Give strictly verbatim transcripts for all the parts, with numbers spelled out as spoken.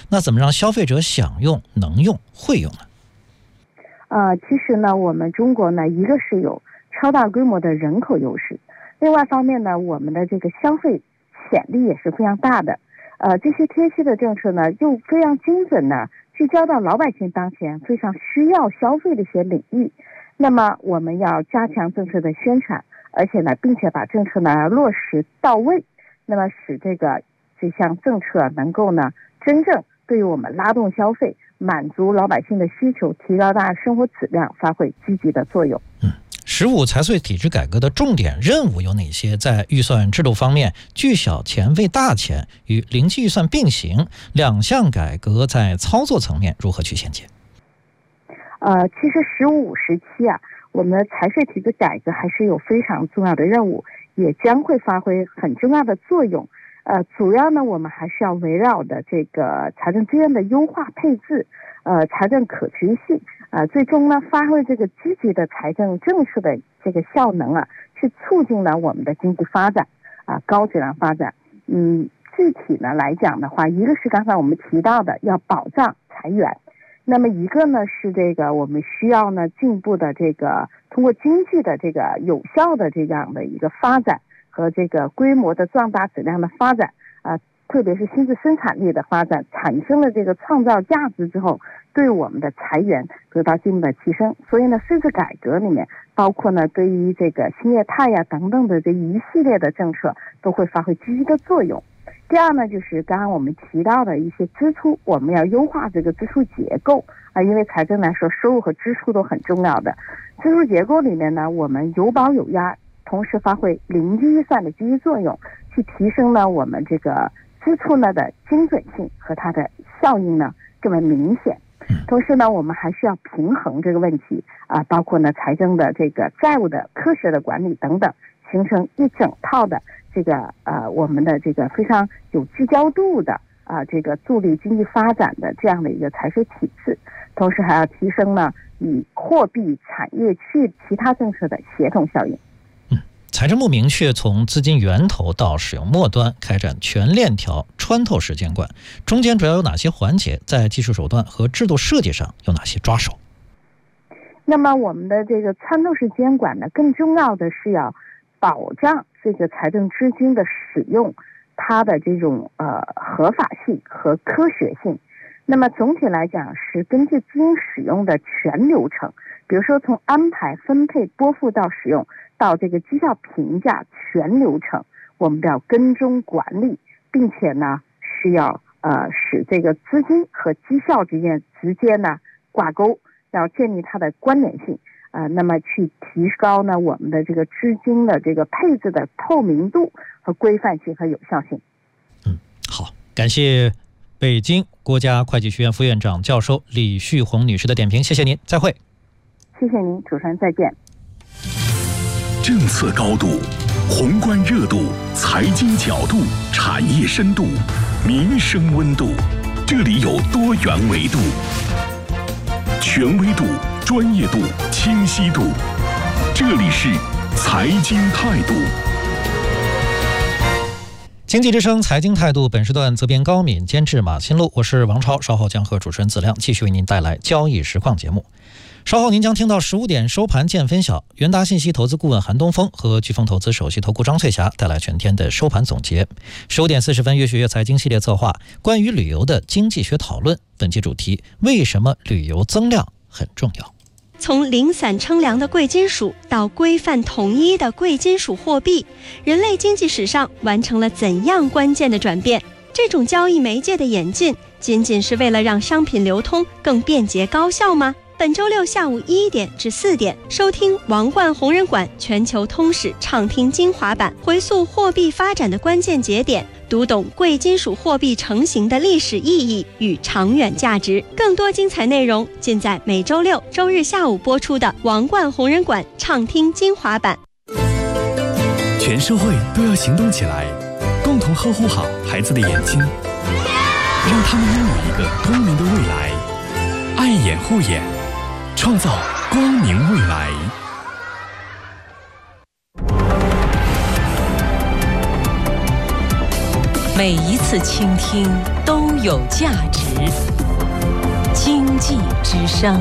那怎么让消费者想用、能用、会用呢？ 呃，其实呢，我们中国呢，一个是有超大规模的人口优势，另外方面呢，我们的这个消费潜力也是非常大的。呃，这些贴息的政策呢，又非常精准呢，聚焦到老百姓当前非常需要消费的一些领域。那么，我们要加强政策的宣传，而且呢，并且把政策呢落实到位，那么使这个这项政策能够呢，真正对于我们拉动消费、满足老百姓的需求、提高大家生活质量发挥积极的作用。 嗯，十五财税体制改革的重点任务有哪些？在预算制度方面，聚小钱为大钱与零基预算并行，两项改革在操作层面如何去衔接？ 呃，其实十五时期啊，我们的财税体制改革还是有非常重要的任务，也将会发挥很重要的作用。呃，主要呢，我们还是要围绕的这个财政资源的优化配置，呃，财政可持续性，呃，最终呢，发挥这个积极的财政政策的这个效能啊，去促进了我们的经济发展啊、呃，高质量发展。嗯，具体呢来讲的话，一个是刚才我们提到的要保障财源，那么一个呢是这个我们需要呢进一步的这个通过经济的这个有效的这样的一个发展。和这个规模的壮大、质量的发展啊、呃，特别是新质生产力的发展，产生了这个创造价值之后，对我们的财源得到进一步的提升。所以呢，税制改革里面，包括呢对于这个兴业态呀等等的这一系列的政策，都会发挥积极的作用。第二呢，就是刚刚我们提到的一些支出，我们要优化这个支出结构啊，因为财政来说，收入和支出都很重要的。支出结构里面呢，我们有保有压。同时发挥零基预算的积极作用，去提升呢我们这个支出呢的精准性和它的效应呢更为明显。同时呢，我们还需要平衡这个问题啊、呃，包括呢财政的这个债务的科学的管理等等，形成一整套的这个呃我们的这个非常有聚焦度的啊、呃、这个助力经济发展的这样的一个财税体制。同时还要提升呢与货币、产业区其他政策的协同效应。 财政部明确，从资金源头到使用末端开展全链条穿透式监管，中间主要有哪些环节？在技术手段和制度设计上有哪些抓手？ 那么我们的这个穿透式监管呢，更重要的是要保障这个财政资金的使用，它的这种呃合法性和科学性。那么总体来讲，是根据资金使用的全流程，比如说从安排、分配、拨付到使用，到这个绩效评价全流程，我们都要跟踪管理，并且呢是要呃使这个资金和绩效之间直接呢挂钩，要建立它的关联性，呃，那么去提高呢我们的这个资金的这个配置的透明度和规范性和有效性。 嗯，好，感谢北京国家会计学院副院长教授李旭红女士的点评，谢谢您，再会。 谢谢您，主持人，再见。 政策高度、宏观热度、财经角度、产业深度、民生温度，这里有多元维度，权威度、专业度、清晰度，这里是财经态度。 经济之声财经态度，本时段责编高敏，监制马新路，我是王超，稍后将和主持人子亮继续为您带来交易实况节目。稍后您将听到十五点收盘见分晓，元达信息投资顾问韩东风和飓风投资首席投顾张翠霞带来全天的收盘总结。十五点四十分，越学越财经系列策划关于旅游的经济学讨论，本期主题：为什么旅游增量很重要？ 从零散称量的贵金属到规范统一的贵金属货币，人类经济史上完成了怎样关键的转变？这种交易媒介的演进，仅仅是为了让商品流通更便捷高效吗？本周六下午一点至四点，收听王冠红人馆全球通史畅听精华版，回溯货币发展的关键节点，读懂贵金属货币成型的历史意义与长远价值。更多精彩内容尽在每周六、周日下午播出的王冠红人馆畅听精华版。 全社会都要行动起来，共同呵护好孩子的眼睛，让他们拥有一个光明的未来。爱眼护眼，创造光明未来。 每一次倾听都有价值。经济之声。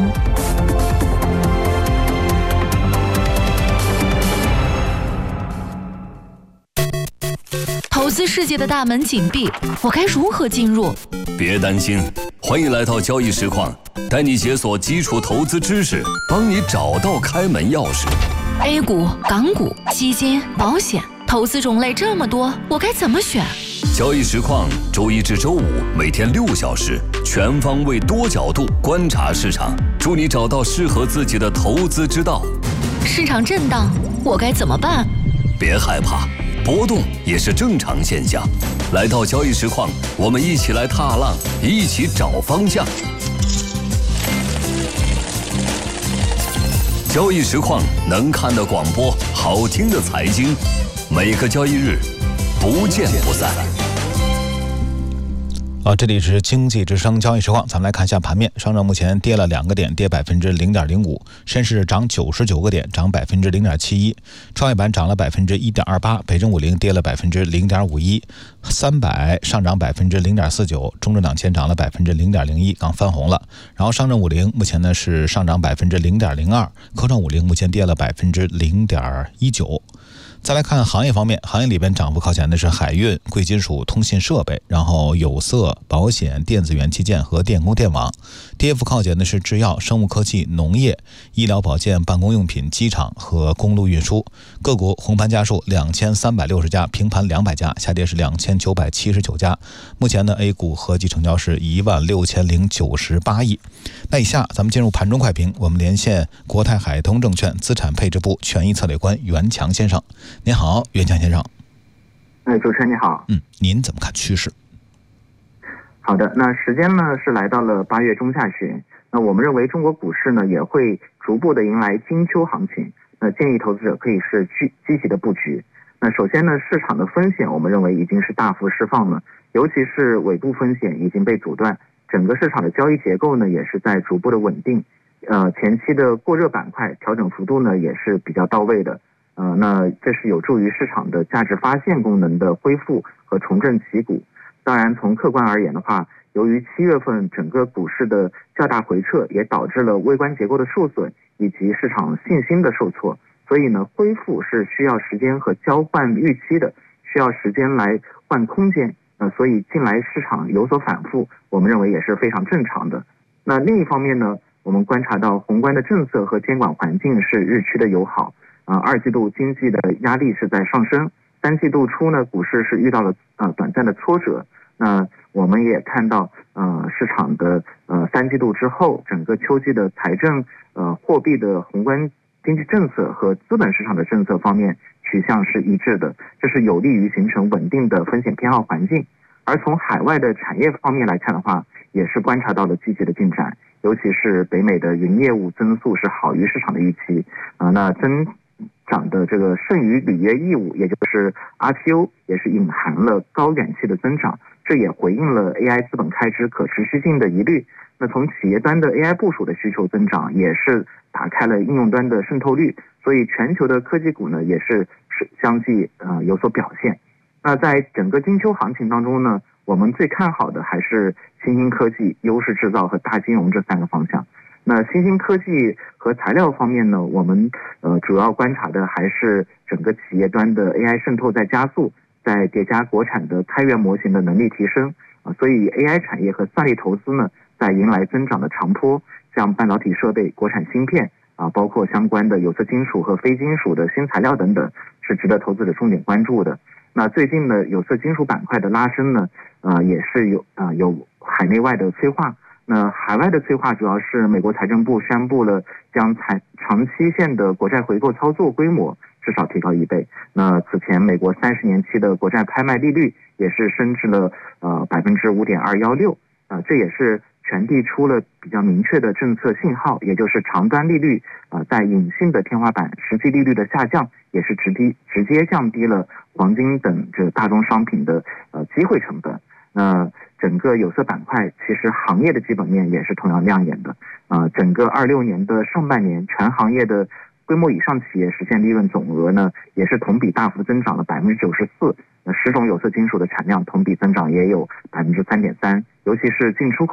投资世界的大门紧闭，我该如何进入？ 别担心，欢迎来到交易实况，带你解锁基础投资知识，帮你找到开门钥匙。 A 股、港股、基金、保险，投资种类这么多，我该怎么选？ 交易实况周一至周五每天六小时，全方位多角度观察市场，助你找到适合自己的投资之道。 市场震荡，我该怎么办？ 别害怕，波动也是正常现象。来到交易实况，我们一起来踏浪，一起找方向。交易实况能看的广播，好听的财经，每个交易日不见不散。 啊，这里是经济之声交易实况，咱们来看一下盘面。上证目前跌了两个点，跌百分之零点零五；深市涨九十九个点，涨百分之零点七一；创业板涨了百分之一点二八，北证五零跌了百分之零点五一，三百上涨百分之零点四九，中证两千涨了百分之零点零一，刚翻红了。然后上证五零目前呢是上涨百分之零点零二，科创五零目前跌了百分之零点一九。再来看行业方面，行业里边涨幅靠前的是海运、贵金属、通信设备，然后有色、保险、电子元器件和电工电网。跌幅靠前的是制药、生物科技、农业、医疗保健、办公用品、机场和公路运输。个股红盘家数两千三百六十家，平盘两百家，下跌是两千九百七十九家。目前呢 A 股合计成交是一万六千零九十八亿。那以下咱们进入盘中快评，我们连线国泰海通证券资产配置部权益策略官袁强先生。您好，袁强先生。 哎，主持人你好。 嗯，您怎么看趋势？ 好的，那时间呢是来到了八月中下旬，那我们认为中国股市呢也会逐步的迎来金秋行情，那建议投资者可以是积积极的布局。那首先呢，市场的风险我们认为已经是大幅释放了，尤其是尾部风险已经被阻断，整个市场的交易结构呢也是在逐步的稳定，呃，前期的过热板块调整幅度呢也是比较到位的。呃，那这是有助于市场的价值发现功能的恢复和重振旗鼓。当然，从客观而言的话，由于七月份整个股市的较大回撤，也导致了微观结构的受损以及市场信心的受挫，所以呢，恢复是需要时间和交换预期的，需要时间来换空间。呃，所以近来市场有所反复，我们认为也是非常正常的。那另一方面呢，我们观察到宏观的政策和监管环境是日趋的友好。呃，二季度经济的压力是在上升，三季度初呢，股市是遇到了呃短暂的挫折。那我们也看到，呃，市场的呃三季度之后，整个秋季的财政、呃货币的宏观经济政策和资本市场的政策方面取向是一致的，这是有利于形成稳定的风险偏好环境。而从海外的产业方面来看的话，也是观察到了积极的进展，尤其是北美的云业务增速是好于市场的预期，啊、呃，那增涨的这个剩余履约义务，也就是 R P O 也是隐含了高远期的增长，这也回应了 A I 资本开支可持续性的疑虑。那从企业端的 A I 部署的需求增长，也是打开了应用端的渗透率，所以全球的科技股呢也是相继呃有所表现。那在整个金秋行情当中呢，我们最看好的还是新兴科技、优势制造和大金融这三个方向。那新兴科技和材料方面呢，我们呃主要观察的还是整个企业端的 A I 渗透在加速，在叠加国产的开源模型的能力提升啊、呃，所以 A I 产业和算力投资呢，在迎来增长的长坡，像半导体设备、国产芯片啊、呃，包括相关的有色金属和非金属的新材料等等，是值得投资者重点关注的。那最近的有色金属板块的拉升呢，呃也是有啊、呃、有海内外的催化。那海外的催化主要是美国财政部宣布了将长长期限的国债回购操作规模至少提高一倍。那此前美国三十年期的国债拍卖利率也是升至了呃百分之五点二幺六啊，这也是传递出了比较明确的政策信号，也就是长端利率啊、呃、在隐性的天花板，实际利率的下降也是直低直接降低了黄金等这大宗商品的呃机会成本。那整个有色板块其实行业的基本面也是同样亮眼的啊、呃，整个二六年的上半年全行业的规模以上企业实现利润总额呢，也是同比大幅增长了百分之九十四。那十种有色金属的产量同比增长也有百分之三点三，尤其是进出口